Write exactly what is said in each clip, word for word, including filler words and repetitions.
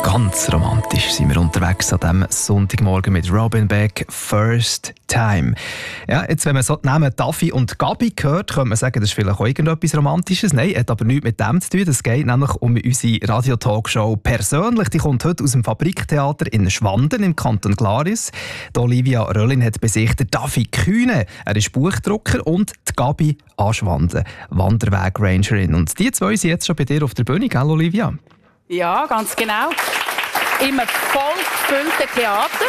Ganz romantisch sind wir unterwegs an diesem Sonntagmorgen mit Robin Beck, «First Time». Ja, jetzt, wenn man so die Namen Daffy und Gabi hört, könnte man sagen, das ist vielleicht auch irgendetwas Romantisches. Nein, hat aber nichts mit dem zu tun. Es geht nämlich um unsere Radio-Talkshow «Persönlich». Die kommt heute aus dem Fabriktheater in Schwanden im Kanton Glaris. Die Olivia Röllin hat bei sich den Daffy Kühne, er ist Buchdrucker, und die Gabi Aschwanden, Wanderweg-Rangerin. Und die zwei sind jetzt schon bei dir auf der Bühne, gell, Olivia? Ja, ganz genau. Im voll gefüllten Theater.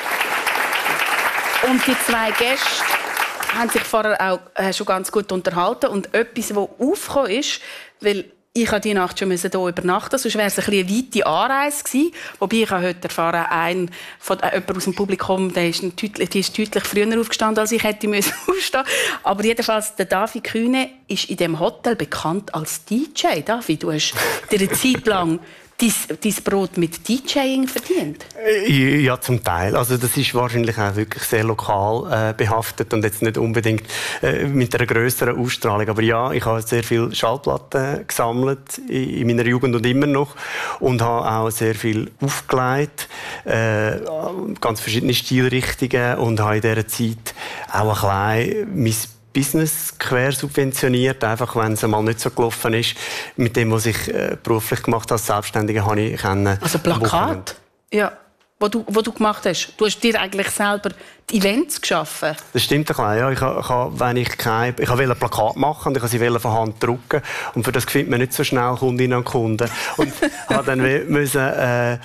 Und die zwei Gäste haben sich vorher auch äh, schon ganz gut unterhalten. Und etwas, das aufgekommen ist, weil ich habe die Nacht schon hier übernachten, sonst wäre es ein eine weite Anreise gewesen. Wobei ich habe heute erfahren, ein von äh, jemand aus dem Publikum, der ist deutlich, die ist deutlich früher aufgestanden, als ich hätte müssen aufstehen. Aber jedenfalls, der Daffy Kühne ist in diesem Hotel bekannt als D J. Daffy, du hast dir eine Zeit lang dein Brot mit DJing verdient? Ja, zum Teil. Also das ist wahrscheinlich auch wirklich sehr lokal äh, behaftet und jetzt nicht unbedingt äh, mit einer grösseren Ausstrahlung. Aber ja, ich habe sehr viele Schallplatten gesammelt in, in meiner Jugend und immer noch und habe auch sehr viel aufgelegt, äh, ganz verschiedene Stilrichtungen, und habe in dieser Zeit auch ein bisschen mein Business quersubventioniert, einfach wenn es einmal nicht so gelaufen ist. Mit dem, was ich äh, beruflich gemacht habe als Selbstständiger, habe ich können. Also Plakat? Ja. Wo du, wo du gemacht hast. Du hast dir eigentlich selber die Events geschaffen. Das stimmt ein bisschen, ja. Ich, ich, wenn ich, kein, ich wollte ein Plakat machen und ich wollte sie von Hand drucken. Und für das findet man nicht so schnell Kundinnen und Kunden. Und habe dann müssen, äh,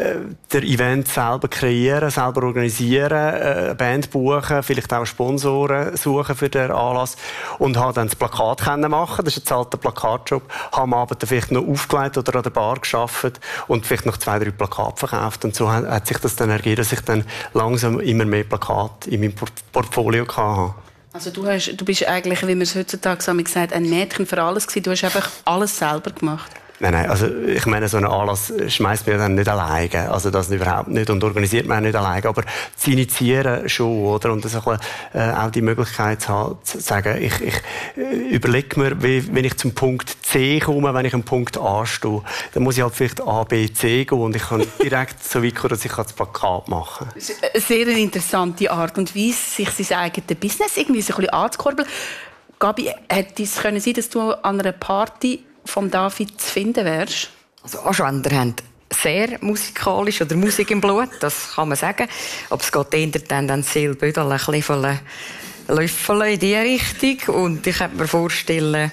der Event selber kreieren, selber organisieren, eine Band buchen, vielleicht auch Sponsoren suchen für den Anlass. Und habe dann das Plakat machen. Das ist jetzt halt der Plakatjob. Habe am Abend vielleicht noch aufgelegt oder an der Bar gearbeitet und vielleicht noch zwei, drei Plakate verkauft. Und so hat sich das dann ergeben, dass ich dann langsam immer mehr Plakate in meinem Portfolio hatte. Also du, hast, du bist eigentlich, wie man es heutzutage sagt, ein Mädchen für alles gewesen. Du hast einfach alles selber gemacht. Nein, nein, also ich meine, so einen Anlass schmeißt man dann nicht alleine, also das überhaupt nicht, und organisiert man nicht alleine, aber zu initiieren schon, oder, und das auch, äh, auch die Möglichkeit zu haben, zu sagen, ich, ich äh, überlege mir, wie, wenn ich zum Punkt C komme, wenn ich am Punkt A stehe, dann muss ich halt vielleicht A, B, C gehen, und ich kann direkt so weit kommen, dass ich das Plakat machen kann. Eine sehr interessante Art und Weise, sich sein eigenes Business irgendwie so ein bisschen anzukurbeln. Gabi, hätte es können sein, dass du an einer Party vom David zu finden wärst? Also Aschwender haben sehr musikalisch oder Musik im Blut, das kann man sagen. Aber es geht eher dann, dann Seelbödel, ein bisschen von Löffel in diese Richtung. Und ich könnte mir vorstellen,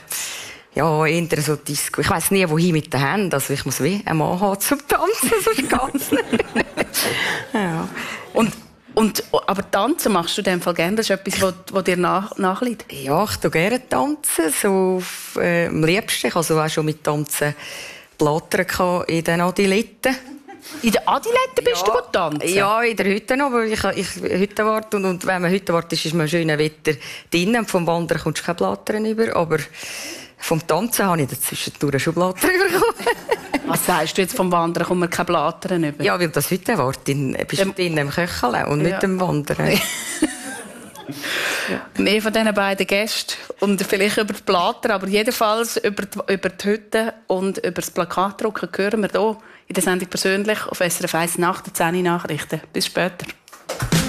ja, eher so Disco. Ich weiss nie, wohin mit den Händen. Also ich muss wie ein Mann haben zum Tanzen, sonst ganz nicht. Ja. Und Und, aber tanzen machst du in dem Fall gerne? Das ist etwas, was dir nach, nachliegt? Ja, ich tue gerne tanzen. So, äh, am liebsten. Ich habe also auch schon mit Tanzen Plattern in den Adiletten. In den Adiletten bist ja, du tanzen? Ja, in der Hütte noch. Weil ich, ich Hütte warte. Und, und wenn man Hütte wartet, ist man schönes Wetter drinnen. Und vom Wandern kommst du keine Plattern über. Aber vom Tanzen habe ich zwischendurch schon Plattern bekommen. Was sagst du jetzt vom Wandern, kommt man keine Plattern über? Ja, weil das heute wartet, bist du drinnen im Köcheln und nicht ja. im Wandern. Ja. Mehr von diesen beiden Gästen und vielleicht über die Plattern, aber jedenfalls über die, über die Hütte und über das Plakatdrucken hören wir hier in der Sendung «Persönlich» auf S R F eins nach den zehn Nachrichten. Bis später.